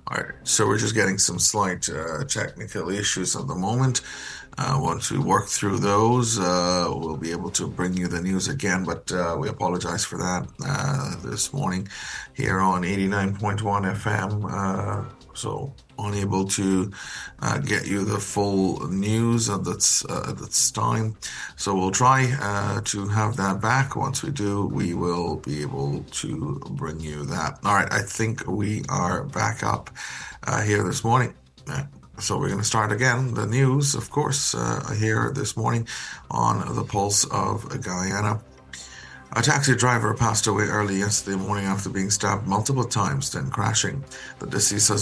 All right, so we're just getting some slight technical issues at the moment. Once we work through those, we'll be able to bring you the news again, but we apologize for that this morning here on 89.1 FM. So unable to get you the full news at this time. So we'll try to have that back. Once we do, we will be able to bring you that. All right, I think we are back up here this morning. So we're going to start again. The news, of course, here this morning on the Pulse of Guyana. A taxi driver passed away early yesterday morning after being stabbed multiple times, then crashing. The deceased has